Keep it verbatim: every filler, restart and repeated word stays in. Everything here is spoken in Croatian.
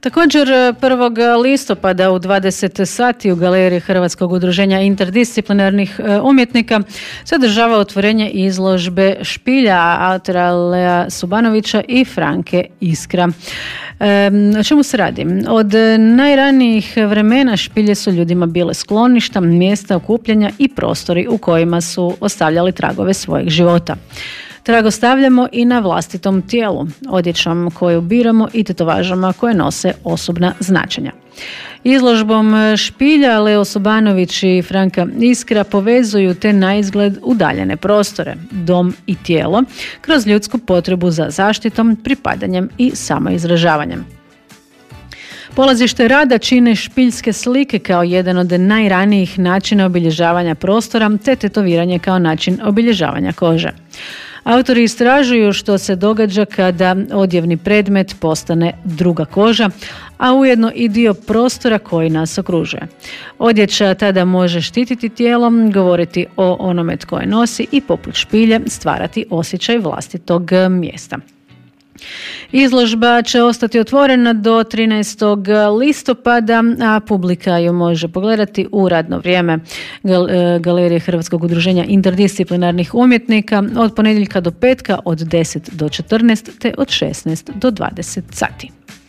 Također prvog listopada u dvadeset sati u galeriji Hrvatskog udruženja interdisciplinarnih umjetnika se održava otvorenje izložbe špilja autora Lea Subanovića i Franke Iskra. O čemu se radi? Od najranijih vremena špilje su ljudima bile skloništa, mjesta okupljanja i prostori u kojima su ostavljali tragove svojeg života. Trag ostavljamo i na vlastitom tijelu, odjećom koju biramo i tetovažama koje nose osobna značenja. Izložbom špilja Leo Subanović i Franka Iskra povezuju te naizgled udaljene prostore, dom i tijelo, kroz ljudsku potrebu za zaštitom, pripadanjem i samoizražavanjem. Polazište rada čine špiljske slike kao jedan od najranijih načina obilježavanja prostora, te tetoviranje kao način obilježavanja kože. Autori istražuju što se događa kada odjevni predmet postane druga koža, a ujedno i dio prostora koji nas okružuje. Odjeća tada može štititi tijelom, govoriti o onome tko je nosi i poput špilje stvarati osjećaj vlastitog mjesta. Izložba će ostati otvorena do trinaestog listopada, a publika ju može pogledati u radno vrijeme Galerije Hrvatskog udruženja interdisciplinarnih umjetnika od ponedjeljka do petka od deset do četrnaest te od šesnaest do dvadeset sati.